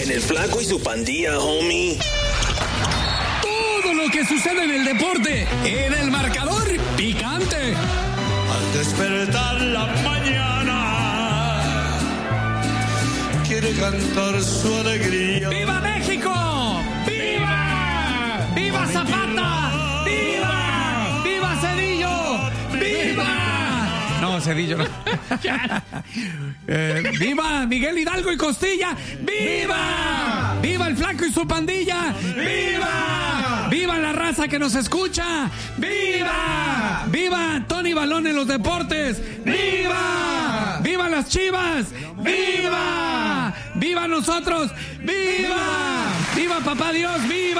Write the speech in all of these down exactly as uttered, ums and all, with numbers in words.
En el Flaco y su Pandilla, homie. Todo lo que sucede en el deporte, en el marcador picante. Al despertar la mañana, quiere cantar su alegría. ¡Viva México! ¡Viva! ¡Viva Zapata! ¡Viva! ¡Viva Cedillo! ¡Viva! No, Cedillo no. eh, ¡Viva Miguel Hidalgo y Costilla! ¡Viva! ¡Viva el Flaco y su pandilla! ¡Viva! ¡Viva la raza que nos escucha! ¡Viva! ¡Viva Tony Balón en los deportes! ¡Viva! ¡Viva las Chivas! ¡Viva! ¡Viva nosotros! ¡Viva! ¡Viva papá Dios! ¡Viva!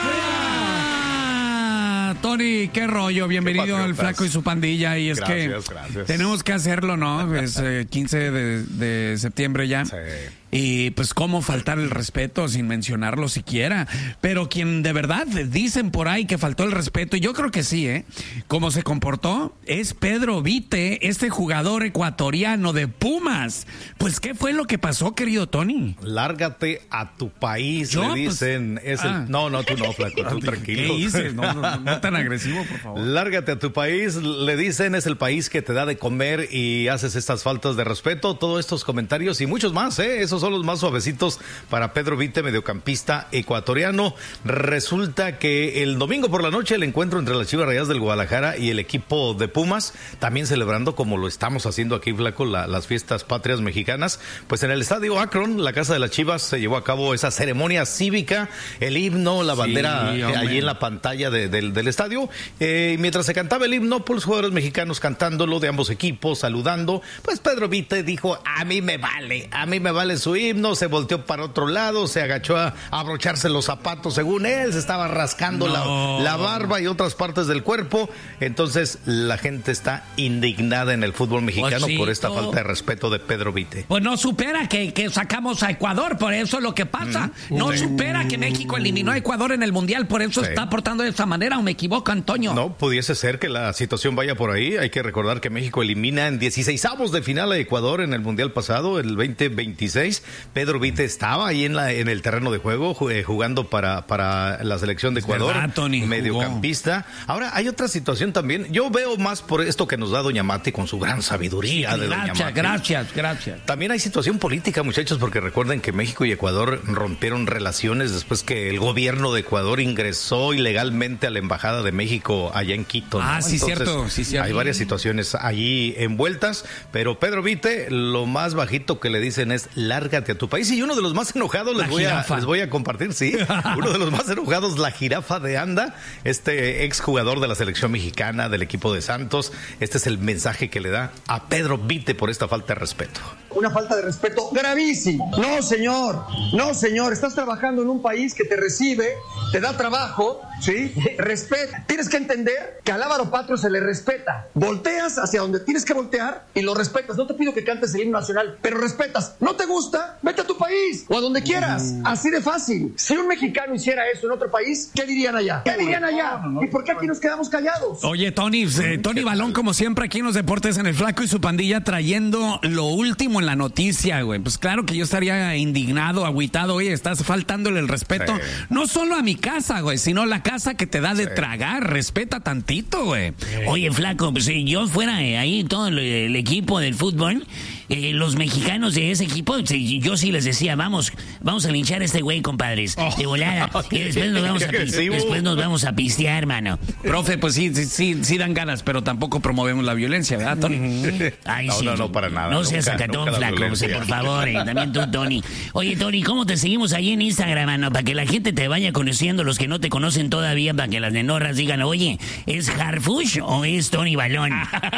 Tony, qué rollo, bienvenido al Flaco y su pandilla. Y es gracias, que gracias. tenemos que hacerlo, ¿no? Es eh, quince de, de septiembre ya. Sí. Y pues cómo faltar el respeto sin mencionarlo siquiera. Pero quien de verdad dicen por ahí que faltó el respeto, y yo creo que sí, ¿eh? Cómo se comportó, es Pedro Vite, este jugador ecuatoriano de Pumas. Pues, ¿qué fue lo que pasó, querido Tony? Lárgate a tu país, ¿Yo? le dicen. Pues, es ah. el... No, no, tú no, Flaco, tú tranquilo. ¿Qué hice? No, no, no tan agresivo, por favor. Lárgate a tu país, le dicen, es el país que te da de comer y haces estas faltas de respeto. Todos estos comentarios y muchos más, ¿eh? Esos son los más suavecitos para Pedro Vite, mediocampista ecuatoriano. Resulta que el domingo por la noche el encuentro entre las Chivas Rayadas del Guadalajara y el equipo de Pumas, también celebrando como lo estamos haciendo aquí, Flaco, la, las fiestas patrias mexicanas, pues en el estadio Akron, la casa de las Chivas, se llevó a cabo esa ceremonia cívica, el himno, la bandera sí, eh, allí en la pantalla de, de, del estadio, eh, y mientras se cantaba el himno, pues los jugadores mexicanos cantándolo de ambos equipos, saludando, pues Pedro Vite dijo, a mí me vale, a mí me vale su himno, se volteó para otro lado, se agachó a, a abrocharse los zapatos, según él, se estaba rascando no. la, la barba y otras partes del cuerpo. Entonces la gente está indignada en el fútbol mexicano Ochito. por esta falta de respeto de Pedro Vite. Pues no supera que, que sacamos a Ecuador, por eso es lo que pasa. Mm. No sí. supera que México eliminó a Ecuador en el Mundial, por eso sí. está portando de esa manera, ¿o me equivoco, Antonio? No, pudiese ser que la situación vaya por ahí. Hay que recordar que México elimina en dieciseisavos de final a Ecuador en el Mundial pasado, el veinte veintiséis. Pedro Vite estaba ahí en la en el terreno de juego jugando para, para la selección de Ecuador, verdad, Tony, mediocampista. Jugó. Ahora, hay otra situación también. Yo veo más por esto que nos da Doña Mati con su gran sabiduría sí, de gracias, Doña Mati. Gracias, gracias. También hay situación política, muchachos, porque recuerden que México y Ecuador rompieron relaciones después que el gobierno de Ecuador ingresó ilegalmente a la embajada de México allá en Quito, ¿no? Ah, sí, Entonces, cierto, sí, cierto. Hay varias situaciones allí envueltas, pero Pedro Vite, lo más bajito que le dicen es lárgate a tu país. Y uno de los más enojados les voy, a, les voy a compartir, sí, uno de los más enojados, la jirafa de Anda, este exjugador de la selección mexicana, del equipo de Santos. Este es el mensaje que le da a Pedro Vite por esta falta de respeto. Una falta de respeto gravísimo. No, señor, no, señor, estás trabajando en un país que te recibe, te da trabajo, ¿sí? Respeta. Tienes que entender que al Álvaro Patrio se le respeta. Volteas hacia donde tienes que voltear y lo respetas. No te pido que cantes el himno nacional, pero respetas. ¿No te gusta? Vete a tu país o a donde quieras. Así de fácil. Si un mexicano hiciera eso en otro país, ¿qué dirían allá? ¿Qué dirían allá? ¿Y por qué aquí nos quedamos callados? Oye, Tony, eh, Tony Balón, como siempre, aquí en los deportes, en el Flaco y su pandilla, trayendo lo último en la noticia, güey. Pues claro que yo estaría indignado, agüitado. Oye, estás faltándole el respeto. Sí. No solo a mi casa, güey, sino la casa que te da de sí. tragar. Respeta tantito, güey. Sí. Oye, Flaco, pues si yo fuera eh, ahí todo el, el equipo del fútbol, eh, los mexicanos de ese equipo, si, yo sí les decía, vamos, vamos a linchar a este güey, compadres, oh. de volada. Y después nos vamos a pi- después nos vamos a pistear, hermano. Profe, pues sí, sí, sí, sí dan ganas, pero tampoco promovemos la violencia, ¿verdad, Tony? Ay, no, sí. no, no, para nada. No seas sacatón, Flaco, o sea, por favor, eh, también tú, Tony. Oye, Tony, ¿cómo te seguimos ahí en Instagram, mano? Para que la gente te vaya conociendo, los que no te conocen todavía, para que las nenorras digan, oye, ¿es Harfush o es Tony Balón?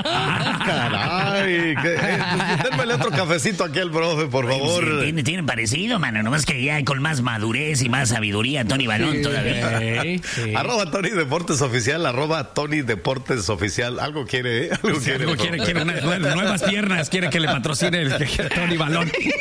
Caray, que, eh, denmele otro cafecito aquí al profe, por favor. Sí, tiene, tienen parecido, mano, nomás que ya con más madurez y más sabiduría, Tony Balón sí, todavía. Sí, sí. Arroba Tony Deportes Oficial, arroba Tony Deportes Oficial. Algo quiere, ¿eh? Algo sí, quiere. Algo quiere, quiere unas nuevas piernas, quiere que le patrocine el, el Tony Balón.